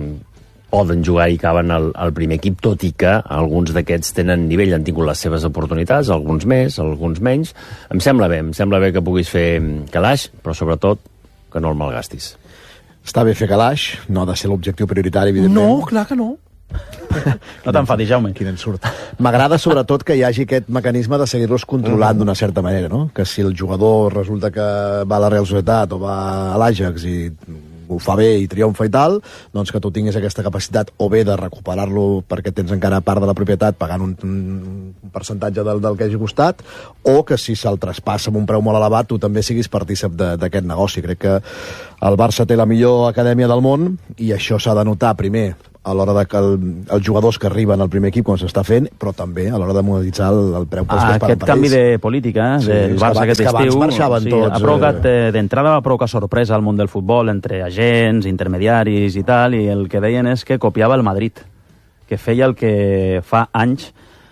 Speaker 5: poden jugar i caben al primer equip, tot i que alguns d'aquests tenen nivell, han tingut les seves oportunitats, alguns més, alguns menys. Em sembla bé que puguis fer calaix, però sobretot que no el malgastis.
Speaker 2: Està bé fer calaix, no ha de ser l'objectiu prioritari, evidentment.
Speaker 3: No, clar que no.
Speaker 1: No t'enfadis, Jaume.
Speaker 2: Quin ensurt. M'agrada sobretot que hi hagi aquest mecanisme de seguir-los controlant d'una certa manera, no? Que si el jugador resulta que va a la Real Societat o va a l'Ajax i ho fa bé i triomfa i tal, doncs que tu tinguis aquesta capacitat o bé de recuperar-lo perquè tens encara part de la propietat pagant un percentatge del que hagi costat, o que si se'l traspassa amb un preu molt elevat tu també siguis partícip d'aquest negoci. Crec que el Barça té la millor acadèmia del món i això s'ha de notar primer a l'hora de que els jugadors que arriben al primer equip quan s'està fent, però també a l'hora de monetitzar el preu que es paguen per ells.
Speaker 1: Aquest canvi de política del Barça aquest estiu
Speaker 2: ha
Speaker 1: provocat d'entrada va provocar sorpresa al món del futbol entre agents, intermediaris i tal, i el que deien és que copiava el Madrid, que feia el que fa anys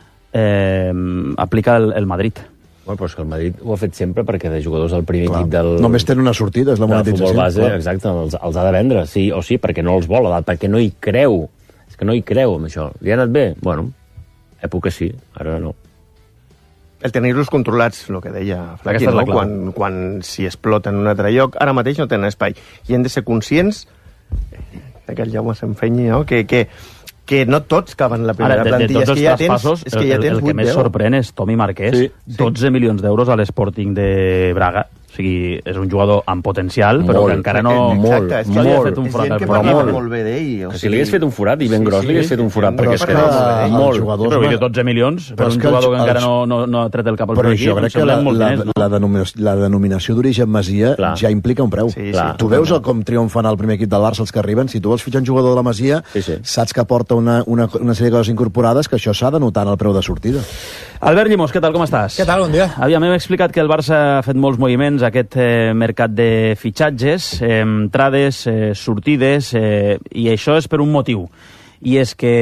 Speaker 1: aplica el Madrid.
Speaker 5: Bueno, però és que el Madrid ho ha fet sempre perquè de jugadors al primer equip del...
Speaker 2: Només tenen una sortida, és la monetització.
Speaker 5: Futbol base, exacte, els ha de vendre, sí o sí, perquè no els vol, perquè no hi creu. És que no hi creu, amb això. Li ha anat bé? Bueno, època sí, ara no.
Speaker 4: El tenir-los controlats, el que deia Flaqui, no? Quan s'hi exploten en un altre lloc, ara mateix no tenen espai. I hem de ser conscients que el Jaume s'emfenyi, no? Que no tots caben en la primera plantilla.
Speaker 1: De tots els traspassos, el que més sorprèn és Tomi Marquès, 12 milions d'euros a l'Sporting de Braga. O sigui, és un jugador amb potencial, però que encara no...
Speaker 4: Exacte, és que li ha fet un forat.
Speaker 5: Però molt bé d'ell. Si li hagués fet un forat, i ben gros, li hagués fet un forat, perquè és que molt.
Speaker 1: Però 12 milions per un jugador que encara no ha tret el cap al primer equip.
Speaker 2: Però jo crec que la denominació d'origen Masia ja implica un preu. Tu veus com triomfen al primer equip del Barça els que arriben. Si tu vols fitxar un jugador de la Masia, saps que porta una sèrie de coses incorporades que això s'ha de notar en el preu de sortida.
Speaker 1: Albert Llimós, què tal, com estàs?
Speaker 19: Què tal, bon dia.
Speaker 1: Aviam, hem explicat que el Barça ha fet molts moviments aquest mercat de fitxatges, entrades, sortides, i això és per un motiu. I és que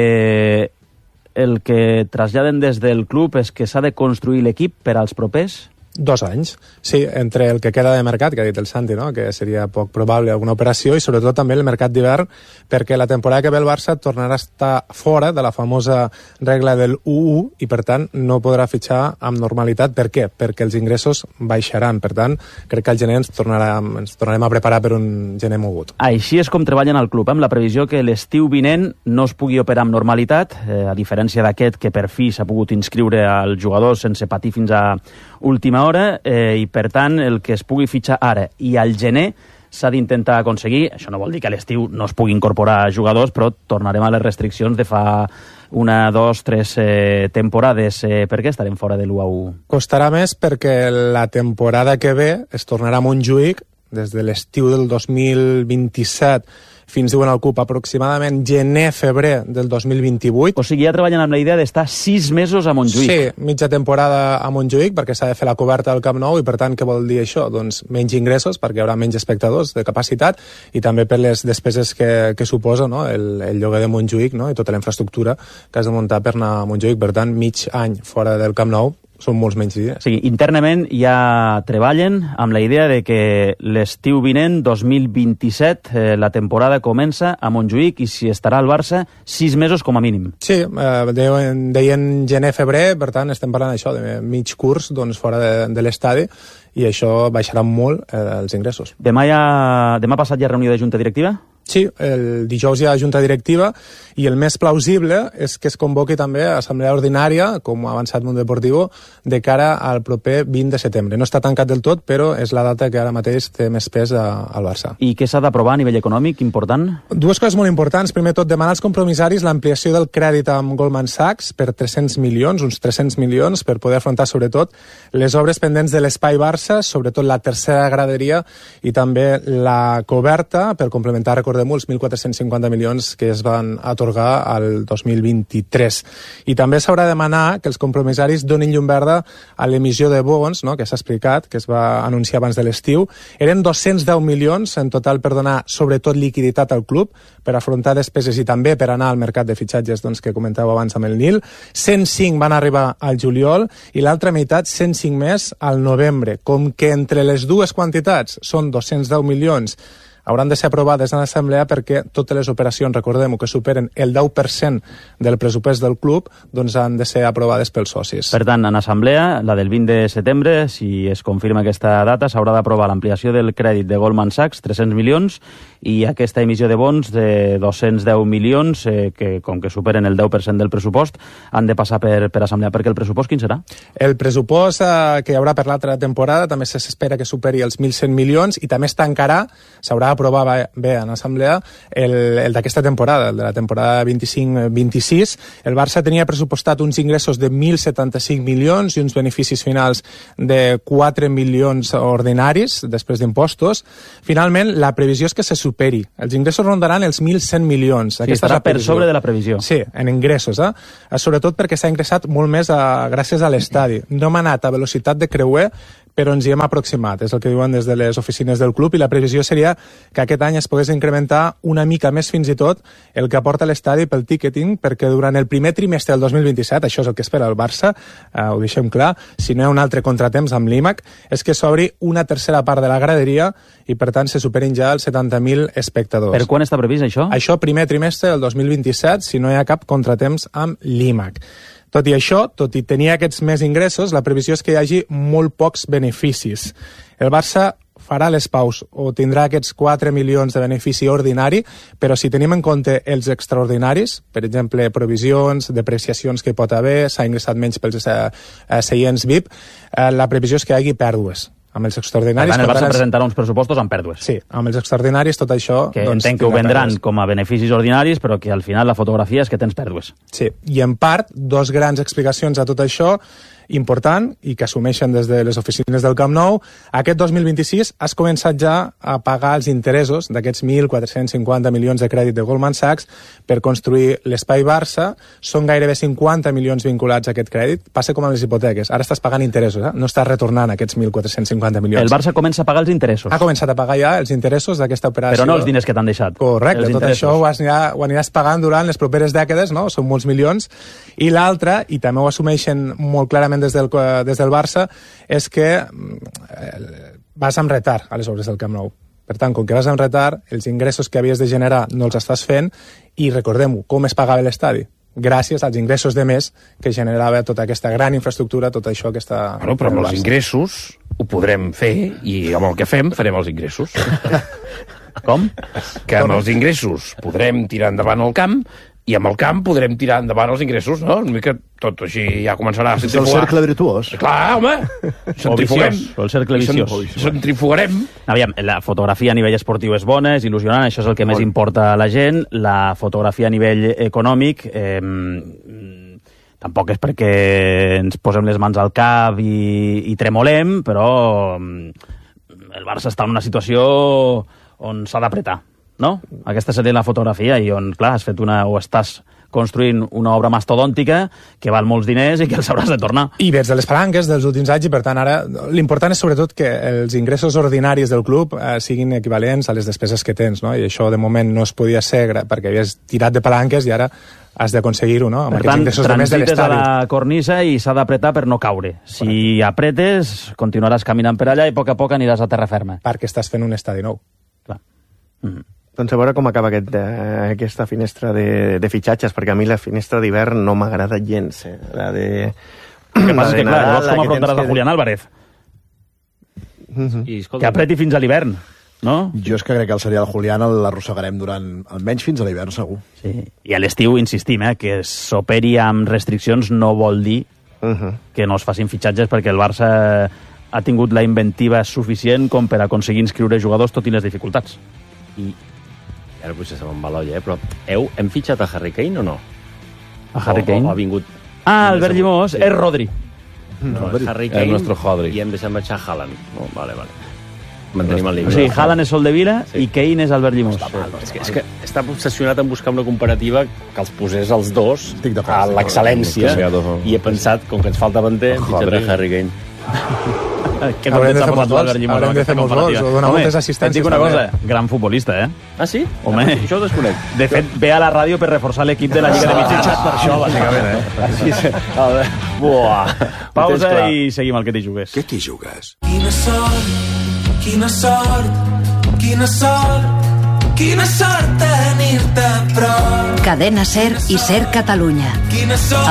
Speaker 1: el que traslladen des del club és que s'ha de construir l'equip per als propers
Speaker 19: 2 anys. Sí, entre el que queda de mercat, que ha dit el Santi, no? Que seria poc probable alguna operació, i sobretot també el mercat d'hivern, perquè la temporada que ve el Barça tornarà a estar fora de la famosa regla del 1-1 i, per tant, no podrà fitxar amb normalitat. Per què? Perquè els ingressos baixaran. Per tant, crec que al gener ens tornarem a preparar per un gener mogut.
Speaker 1: Així és com treballen al club, amb la previsió que l'estiu vinent no es pugui operar amb normalitat, a diferència d'aquest que per fi s'ha pogut inscriure al jugador sense patir fins a última hora, i per tant el que es pugui fitxar ara i al gener s'ha d'intentar aconseguir. Això no vol dir que a l'estiu no es pugui incorporar jugadors, però tornarem a les restriccions de fa 1, 2, 3 temporades. Per què estarem fora de l'1-1?
Speaker 19: Costarà més perquè la temporada que ve es tornarà a Montjuïc des de l'estiu del 2027 fins, diuen al CUP, aproximadament gener-febrer del 2028.
Speaker 1: O sigui, ja treballen amb la idea d'estar 6 mesos a Montjuïc.
Speaker 19: Sí, mitja temporada a Montjuïc, perquè s'ha de fer la coberta del Camp Nou, i per tant, què vol dir això? Doncs menys ingressos, perquè hi haurà menys espectadors de capacitat, i també per les despeses que suposa, no? el lloguer de Montjuïc, no? I tota la infraestructura que has de muntar per anar a Montjuïc. Per tant, mig any fora del Camp Nou són molts menys dies.
Speaker 1: Sí, internament ja treballen amb la idea de que l'estiu vinent, 2027, la temporada comença a Montjuïc, i si estarà al Barça 6 mesos com a mínim.
Speaker 19: Sí, deien gener-febrer, per tant estem parlant d'això, de mig curs fora de l'estadi, i això baixarà molt els ingressos.
Speaker 1: Demà passat hi ha reunió de junta directiva?
Speaker 19: Sí, el dijous hi ha junta directiva, i el més plausible és que es convoqui també assemblea ordinària, com ha avançat Mundo Deportivo, de cara al proper 20 de setembre. No està tancat del tot, però és la data que ara mateix té més pes al Barça.
Speaker 1: I què s'ha d'aprovar a nivell econòmic important?
Speaker 19: 2 coses molt importants. Primer tot, demanar als compromissaris l'ampliació del crèdit amb Goldman Sachs per 300 milions, uns 300 milions, per poder afrontar sobretot les obres pendents de l'Espai Barça, sobretot la tercera graderia i també la coberta, per complementar, recordem-ho, els 1.450 milions que es van atorgar al 2023. I també s'haurà de demanar que els compromissaris donin llum verda a l'emissió de bons, no?, que s'ha explicat, que es va anunciar abans de l'estiu. Eren 210 milions en total per donar sobretot liquiditat al club, per afrontar despeses i també per anar al mercat de fitxatges que comentàveu abans amb el Nil. 105 van arribar al juliol i l'altra meitat, 105 més, al novembre. Com que entre les dues quantitats són 210 milions hauran de ser aprovades en l'assemblea perquè totes les operacions, recordem-ho, que superen el 10% del pressupost del club, doncs han de ser aprovades pels socis.
Speaker 1: Per tant, en assemblea, la del 20 de setembre, si es confirma aquesta data, s'haurà d'aprovar l'ampliació del crèdit de Goldman Sachs, 300 milions, i aquesta emissió de bons de 210 milions, que com que superen el 10% del pressupost, han de passar per assemblea. Perquè el pressupost quin serà?
Speaker 19: El pressupost que hi haurà per l'altra temporada també s'espera que superi els 1.100 milions i també es tancarà, s'haurà d'aprovar bé en assemblea, el d'aquesta temporada, el de la temporada 25-26. El Barça tenia pressupostat uns ingressos de 1.075 milions i uns beneficis finals de 4 milions ordinaris, després d'impostos. Finalment, la previsió és que se superi. Els ingressos rondaran els 1.100 milions.
Speaker 1: Sí, estarà per sobre de la previsió.
Speaker 19: Sí, en ingressos, sobretot perquè s'ha ingressat molt més gràcies a l'estadi. No hem anat a velocitat de creuer, però ens hi hem aproximat, és el que diuen des de les oficines del club, i la previsió seria que aquest any es pogués incrementar una mica més fins i tot el que aporta l'estadi pel ticketing, perquè durant el primer trimestre del 2027, això és el que espera el Barça, ho deixem clar, si no hi ha un altre contratemps amb l'IMAC, és que s'obri una tercera part de la graderia i per tant se superin ja els 70.000 espectadors.
Speaker 1: Per quan està previst això?
Speaker 19: Això primer trimestre del 2027, si no hi ha cap contratemps amb l'IMAC. Tot i això, tot i tenir aquests més ingressos, la previsió és que hi hagi molt pocs beneficis. El Barça farà les paus o tindrà aquests 4 milions de benefici ordinari, però si tenim en compte els extraordinaris, per exemple, provisions, depreciacions que hi pot haver, s'ha ingressat menys pels seients VIP, la previsió és que hi hagi pèrdues. Amb els extraordinaris...
Speaker 1: Per tant, el Barça presentarà uns pressupostos amb pèrdues.
Speaker 19: Sí, amb els extraordinaris tot això...
Speaker 1: Que entenc que ho vendran com a beneficis ordinaris, però que al final la fotografia és que tens pèrdues.
Speaker 19: Sí, i en part, dos grans explicacions a tot això, important, i que assumeixen des de les oficines del Camp Nou. Aquest 2026 has començat ja a pagar els interessos d'aquests 1.450 milions de crèdit de Goldman Sachs per construir l'Espai Barça. Són gairebé 50 milions vinculats a aquest crèdit. Passa com amb les hipoteques. Ara estàs pagant interessos, no estàs retornant aquests 1.450 milions.
Speaker 1: El Barça comença a pagar els interessos.
Speaker 19: Ha començat a pagar ja els interessos d'aquesta operació.
Speaker 1: Però no els diners que t'han deixat.
Speaker 19: Correcte, tot això ho aniràs pagant durant les properes dècades, no? Són molts milions. I l'altre, i també ho assumeixen molt clarament des del Barça, és que vas amb retard a les obres del Camp Nou. Per tant, com que vas amb retard, els ingressos que havies de generar no els estàs fent, i recordem-ho, com es pagava l'estadi? Gràcies als ingressos de més que generava tota aquesta gran infraestructura, tot això que està...
Speaker 11: Bueno, però amb els ingressos ho podrem fer, i amb el que fem farem els ingressos.
Speaker 1: Com?
Speaker 11: Que amb els ingressos podrem tirar endavant el camp, i amb el camp podrem tirar endavant els ingressos, no? Una mica tot així ja començarà a centrifugar.
Speaker 2: És el cercle virtuós.
Speaker 11: Clar, home! Centrifuguem.
Speaker 1: El cercle viciós.
Speaker 11: Centrifugarem.
Speaker 1: Aviam, la fotografia a nivell esportiu és bona, és il·lusionant, això és el que més importa a la gent. La fotografia a nivell econòmic... tampoc és perquè ens posem les mans al cap i tremolem, però el Barça està en una situació on s'ha d'apretar, no? Aquesta seria la fotografia i on, clar, has fet o estàs construint una obra mastodòntica que val molts diners i que els hauràs de tornar.
Speaker 19: I vets de les palanques dels últims anys i, per tant, ara l'important és sobretot que els ingressos ordinaris del club siguin equivalents a les despeses que tens, no? I això de moment no es podia ser perquè havies tirat de palanques i ara has d'aconseguir-ho, no?
Speaker 1: Per tant, transites a la cornisa i s'ha d'apretar per no caure. Si apretes, continuaràs caminant per allà i a poc aniràs a terra ferma.
Speaker 19: Perquè estàs fent un estadi nou.
Speaker 1: Clar.
Speaker 4: Doncs a veure com acaba aquesta finestra de fitxatges, perquè a mi la finestra d'hivern no m'agrada gens. La de...
Speaker 1: El que passa és que, clar, llavors com afrontaràs a Julián Álvarez? Que apreti fins a l'hivern, no?
Speaker 2: Jo és que crec que el serial Julián l'arrossegarem durant almenys fins a l'hivern, segur.
Speaker 1: Sí. I a l'estiu insistim, que s'operi amb restriccions no vol dir que no es facin fitxatges, perquè el Barça ha tingut la inventiva suficient com per aconseguir inscriure jugadors tot i les dificultats.
Speaker 5: I ara potser se me'n va l'olla, però hem fitxat a Harry Kane o no?
Speaker 1: A Harry Kane?
Speaker 5: O ha vingut...
Speaker 1: Albert Llimós, és Rodri.
Speaker 5: No, és Harry Kane,
Speaker 11: el nostre Rodri.
Speaker 5: I hem deixat marxar Haaland. No, vale. Mantenim el límit.
Speaker 1: O sigui, Haaland és Soldevila i Kane és Albert Llimós.
Speaker 5: És que està obsessionat en buscar una comparativa que els posés els dos a l'excel·lència, i he pensat, com que ens falta banter, fitxat a Harry Kane.
Speaker 1: Que haurem de fer molts gols,
Speaker 19: o donar moltes assistències.
Speaker 1: Et dic una cosa, gran futbolista,
Speaker 5: Ah, sí?
Speaker 1: Home,
Speaker 5: això ho desconec.
Speaker 1: De fet, ve a la ràdio per reforçar l'equip de la Lliga de Mitjans.
Speaker 2: Per això, bàsicament,
Speaker 1: Buah. Pausa i seguim al Que t'hi jugues.
Speaker 7: Que t'hi jugues?
Speaker 20: Quina sort, Quina sort tenir-te a prop.
Speaker 21: Cadena SER i SER Catalunya.
Speaker 20: Quina sort